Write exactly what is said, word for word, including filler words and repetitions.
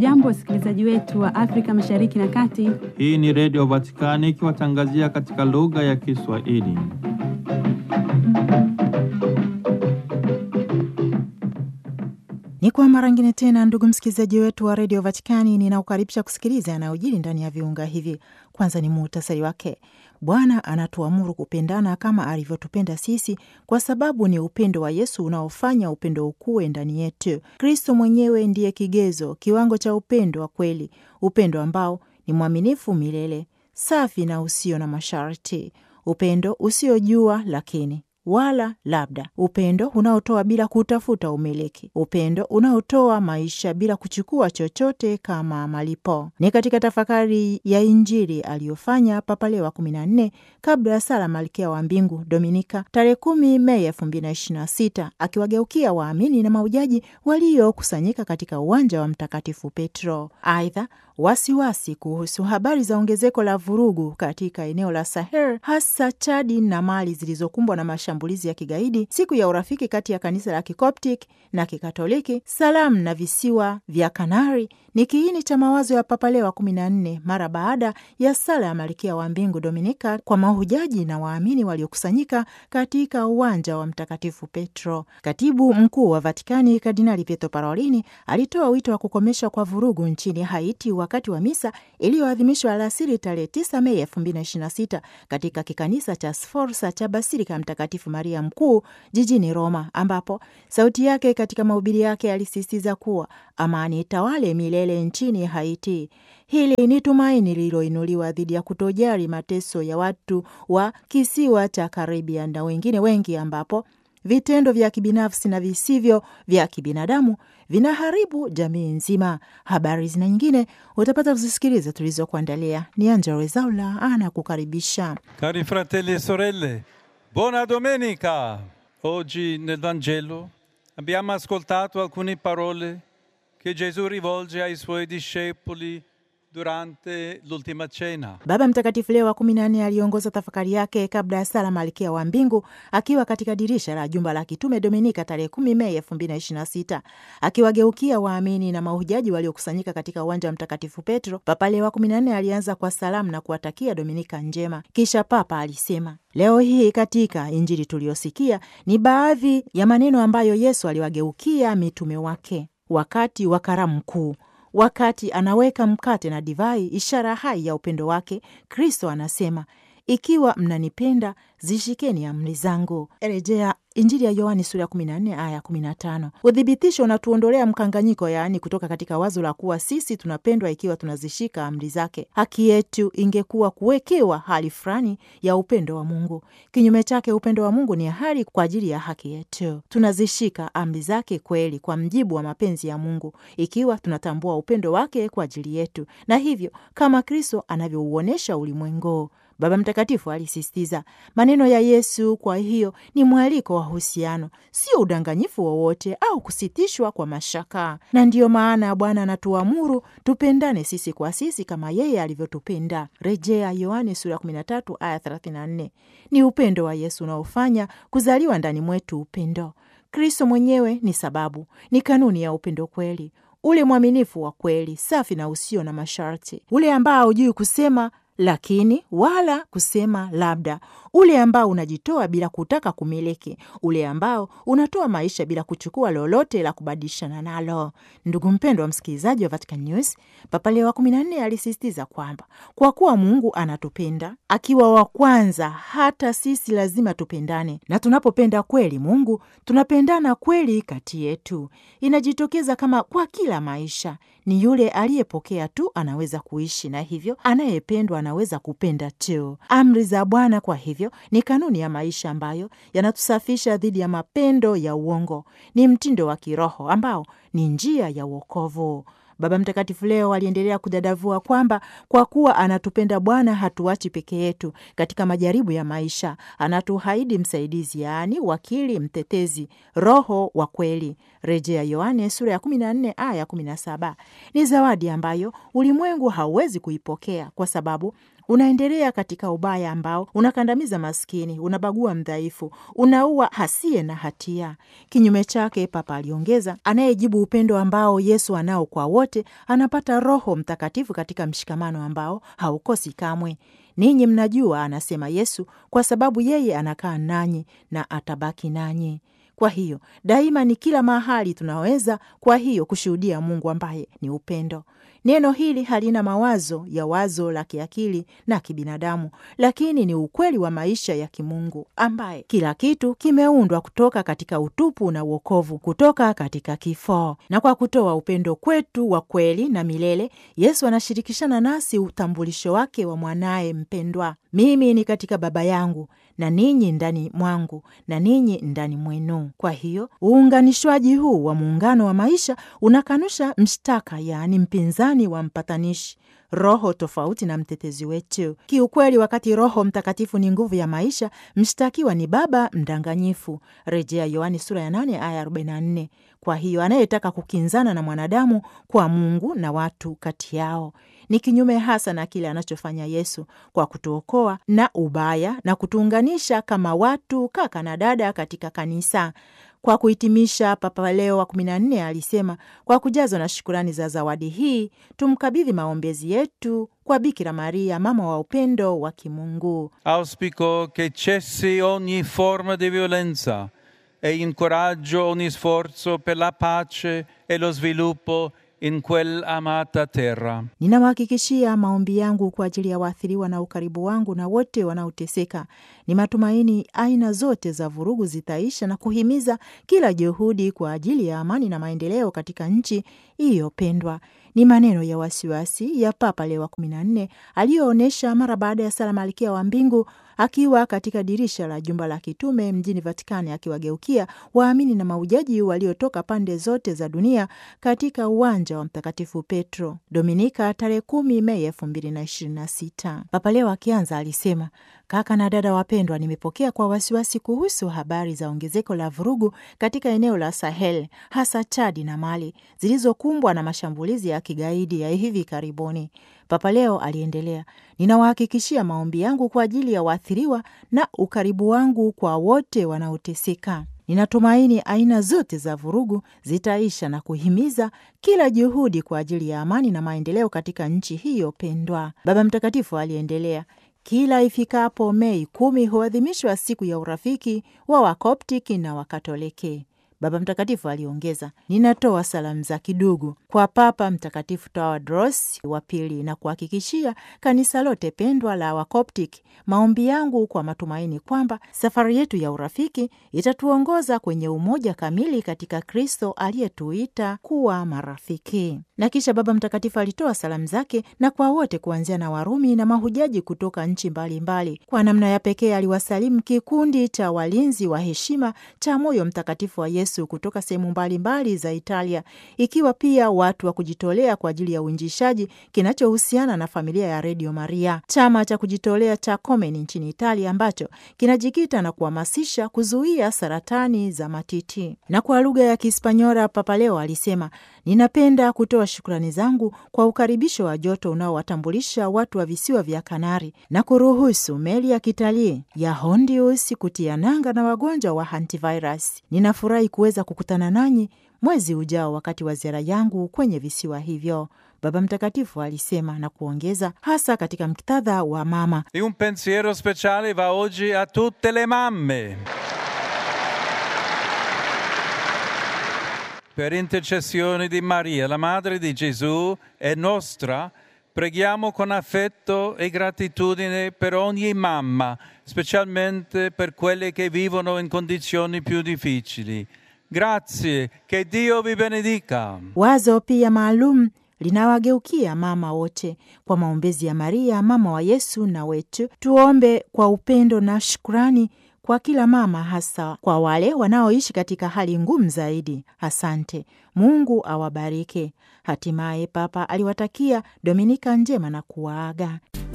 Hamjambo wasikilizaji wetu wa Afrika Mashariki na Kati. Hii ni Radio Vatikani ikiwatangazia katika lugha ya Kiswahili. Ni kwa mara nyingine tena, ndugu msikilizaji wetu wa Radio Vatikani, ninaukaribisha kusikiliza yanayojiri ndani ya viunga hivi. Kwanza ni muhtasari wake. Bwana anatuamuru kupendana kama alivyotupenda sisi, kwa sababu ni upendo wa Yesu unaofanya upendo ukue ndani yetu. Kristo mwenyewe ndiye kigezo, kiwango cha upendo wa kweli, upendo ambao ni mwaminifu milele, safi na usio na masharti, upendo usiojua lakini wala labda, upendo unaotoa bila kutafuta umiliki, upendo unaotoa maisha bila kuchukua chochote kama malipo. Ni katika tafakari ya Injili aliyofanya Papa Leo wa kumi na nne kabla ya sala Malkia wa Mbingu Dominika tarehe kumi Mei elfu mbili na ishirini na sita, akiwageukia waamini na maujaji waliokusanyika katika uwanja wa Mtakatifu Petro. Aidha, wasiwasi kuhusu habari za ongezeko la vurugu katika eneo la Sahel, hasa Chadi na Mali zilizokumbwa na mashambulizi ya kigaidi, siku ya urafiki kati ya kanisa la Kikoptik na Kikatoliki, Salamu na visiwa vya Kanari, ni kiini cha mawazo ya Papa Leo wa kumi na nne mara baada ya sala ya Malkia wa Mbingu Dominika kwa mahujaji na waamini waliokusanyika katika uwanja wa Mtakatifu Petro. Katibu mkuu wa Vatikani Kardinali Pietro Parolini alitoa wito wa kukomesha kwa vurugu nchini Haiti wakati wa misa iliyoadhimishwa alasiri tarehe tisa Mei elfu mbili na ishirini na sita katika kikanisa cha Sforza cha Basilika Mtakatifu Maria Mkuu jijini Roma, ambapo sauti yake katika mahubiri yake alisisitiza kuwa amani itawale milele nchini Haiti. Hili ni tumaini lililoinuliwa dhidi ya kutojali mateso ya watu wa kisiwa cha Caribbean na wengine wengi, ambapo vitendo vya kibinafsi na visivyo vya kibinadamu vinaharibu jamii nzima. Habari zina nyingine utapata kuzisikiliza tulizokuandalia. Ni Angelo Rezaula anakukaribisha. Cari fratelli e sorelle, buona domenica. Oggi nel Vangelo abbiamo ascoltato alcune parole che Gesù rivolge ai suoi discepoli durante l'ultima cena. Baba Mtakatifu Leo wa kumi na nne aliongoza tafakari yake kabla ya sala Malkia wa Mbingu akiwa katika dirisha la jumba la kitume Dominika tarehe kumi Mei elfu mbili na ishirini na sita, akiwageukia waamini na mahujaji waliokusanyika katika uwanja wa Mtakatifu Petro. Papa Leo wa kumi na nne alianza kwa salamu na kuwatakia Dominika njema. Kisha Papa alisema, leo hii katika Injili tuliyosikia ni baadhi ya maneno ambayo Yesu aliwageukia mitume wake wakati wa karamu kuu. Wakati anaweka mkate na divai, ishara hai ya upendo wake, Kristo anasema, ikiwa mnanipenda, zishikeni amri zangu. Rejea Injili ya Yohani sura ya kumi na nne aya kumi na tano. Udhibitisho unatuondolea mkanganyiko, yaani kutoka katika wazo la kuwa sisi tunapendwa ikiwa tunazishika amri zake. Haki yetu ingekuwa kuwekewa hali fulani ya upendo wa Mungu. Kinyume chake, upendo wa Mungu ni hali kwa ajili ya haki yetu. Tunazishika amri zake kweli kwa mjibu wa mapenzi ya Mungu, ikiwa tunatambua upendo wake kwa ajili yetu, na hivyo kama Kristo anavyouonesha ulimwengu. Baba Mtakatifu alisisitiza maneno ya Yesu. Kwa hiyo ni mwaliko wa uhusiano, sio udanganyifu wowote au kusitishwa kwa mashaka. Na ndiyo maana Bwana anatuamuru tupendane sisi kwa sisi kama yeye alivyotupenda. Rejea Yohane sura kumi na tatu aya thelathini na nne. Ni upendo wa Yesu unaofanya kuzaliwa ndani mwetu upendo. Kristo mwenyewe ni sababu, ni kanuni ya upendo kweli, ule mwaminifu wa kweli, safi na usio na masharti, ule ambao hujui kusema lakini wala kusema labda, ule ambao unajitoa bila kutaka kumiliki, ule ambao unatoa maisha bila kuchukua lolote la kubadilishana nalo. Ndugu mpendwa msikilizaji wa Vatican News, Papa Leo wa kumi na nne alisisitiza kwamba kwa kuwa Mungu anatupenda akiwa wa kwanza, hata sisi lazima tupendane, na tunapopenda kweli Mungu, tunapendana kweli kati yetu. Inajitokeza kama kwa kila maisha, ni yule aliyepokea tu anaweza kuishi, na hivyo anayependwa anaweza kupenda tu. Amri za Bwana kwa hivyo ni kanuni ya maisha ambayo yanatusafisha dhidi ya mapendo ya uongo. Ni mtindo wa kiroho ambao ni njia ya wokovu. Baba Mtakatifu leo aliendelea kudadavua kwamba kwa kuwa anatupenda Bwana hatuachi peke yetu katika majaribu ya maisha. Anatuhaidi msaidizi, yaani wakili mtetezi, Roho wa kweli. Rejea Yohane sura ya kumi na nne aya kumi na saba. Ni zawadi ambayo ulimwengu hauwezi kuipokea kwa sababu unaendelea katika ubaya ambao unakandamiza maskini, unabagua mdhaifu, unaua hasiye na hatia. Kinyume chake, Papa aliongeza, anayejibu upendo ambao Yesu anao kwa wote anapata Roho Mtakatifu katika mshikamano ambao haukosi kamwe. Ninyi mnajua, anasema Yesu, kwa sababu yeye anakaa nanyi na atabaki nanyi. Kwa hiyo daima ni kila mahali tunaweza kwa hiyo kushuhudia Mungu ambaye ni upendo. Neno hili halina mawazo ya wazo la kiakili na kibinadamu, lakini ni ukweli wa maisha ya kimungu ambaye kila kitu kimeundwa kutoka katika utupu na uokovu, kutoka katika kifo. Na kwa kutoa upendo kwetu wa kweli na milele, Yesu anashirikishana nasi utambulisho wake wa mwanaye mpendwa. Mimi ni katika Baba yangu na ninyi ndani mwangu na ninyi ndani mwenu. Kwa hiyo uunganishwaji huu wa muungano wa maisha unakanusha mshtaka, yaani mpinzani wa mpatanishi, roho tofauti na mtetezi wetu. Kiukweli, wakati Roho Mtakatifu ni nguvu ya maisha, mshtakiwa ni baba mdanganyifu, rejea Yohani sura ya nane aya arobaini na nne. Kwa hiyo anayetaka kukinzana na mwanadamu kwa Mungu na watu kati yao ni kinyume hasa na kile anachofanya Yesu kwa kutuokoa na ubaya na kutuunganisha kama watu, kaka na dada katika kanisa. Kwa kuhitimisha, Papa Leo wa kumi na nne alisema, kwa kujazwa na shukurani za zawadi hii, tumkabidhi maombezi yetu kwa Bikira Maria, mama wa upendo wa kimungu. Auspico che cessi ogni forma di violenza e incoraggio ogni sforzo per la pace e lo sviluppo in quel amata terra. Ninawahakikishia maombi yangu kwa ajili ya waathiriwa na ukaribu wangu na wote wanaoteseka. Ni matumaini aina zote za vurugu zitaisha na kuhimiza kila juhudi kwa ajili ya amani na maendeleo katika nchi iliyopendwa. Ni maneno ya wasiwasi ya Papa Leo wa kumi na nne aliyoonyesha mara baada ya sala Malkia wa Mbingu akiwa katika dirisha la jumba la kitume mjini Vatikani, akiwageukia waamini na maujaji waliotoka pande zote za dunia katika uwanja wa Mtakatifu Petro, Dominika tarehe kumi Mei elfu mbili na ishirini na sita. Papa Leo akianza alisema, kaka na dada wapendwa, nimepokea kwa wasiwasi kuhusu habari za ongezeko la vurugu katika eneo la Sahel, hasa Chadi na Mali, zilizokumbwa na mashambulizi ya kigaidi ya hivi karibuni. Papa Leo aliendelea, ninawahakikishia maombi yangu kwa ajili ya waathiriwa na ukaribu wangu kwa wote wanaoteseka. Ninatumaini aina zote za vurugu zitaisha na kuhimiza kila juhudi kwa ajili ya amani na maendeleo katika nchi hiyo pendwa. Baba Mtakatifu aliendelea, kila ifikapo Mei kumi huadhimishwa siku ya urafiki wa Wakoptiki na Wakatoliki. Baba Mtakatifu aliongeza, ninatoa salamu za kidugu kwa Papa Mtakatifu Tawadros wa pili na kuhakikishia kanisa lote pendwa la Wakoptiki maombi yangu kwa matumaini kwamba safari yetu ya urafiki itatuongoza kwenye umoja kamili katika Kristo aliyetuita kuwa marafiki. Na kisha Baba Mtakatifu alitoa salamu zake na kwa wote, kuanzia na Warumi na mahujaji kutoka nchi mbalimbali. Kwa namna ya pekee aliwasalimu kikundi cha walinzi wa heshima cha moyo mtakatifu wa Yesu kutoka sehemu mbalimbali za Italia, ikiwa pia watu wa kujitolea kwa ajili ya uinjishaji kinachohusiana na familia ya Radio Maria, chama cha kujitolea cha Komeni nchini Italia ambacho kinajikita na kuhamasisha kuzuia saratani za matiti. Na kwa lugha ya Kispanyola, Papa Leo alisema, ninapenda kutoa shukrani zangu kwa ukaribisho wa joto unaowatambulisha watu wa visiwa vya Kanari na kuruhusu meli ya kitalii ya Hondius kutia nanga na wagonjwa wa hantavirus. Ninafurahi kuweza kukutana nanyi mwezi ujao wakati wa ziara yangu kwenye visiwa hivyo, Baba Mtakatifu alisema na kuongeza, hasa katika muktadha wa mama. E un pensiero speciale va oggi a tutte le mamme. Per intercessione di Maria, la madre di Gesù e nostra, preghiamo con affetto e gratitudine per ogni mamma, specialmente per quelle che vivono in condizioni più difficili. Grazie, che Dio vi benedica. Wazo pia maalum linawageukia mama wote. Kwa maombezi ya Maria, mama wa Yesu na wetu, tuombe kwa upendo na shukrani kwa kila mama, hasa kwa wale wanaoishi katika hali ngumu zaidi. Asante. Mungu awabariki. Hatimaye Papa aliwatakia Dominika njema na kuwaaga.